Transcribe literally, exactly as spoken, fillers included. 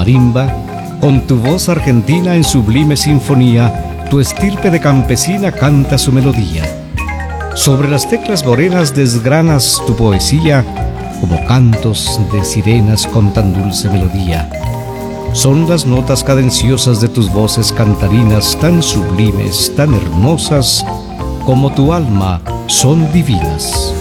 marimba, con tu voz argentina en sublime sinfonía, tu estirpe de campesina canta su melodía. Sobre las teclas morenas desgranas tu poesía, como cantos de sirenas con tan dulce melodía. Son las notas cadenciosas de tus voces cantarinas, tan sublimes, tan hermosas, como tu alma son divinas.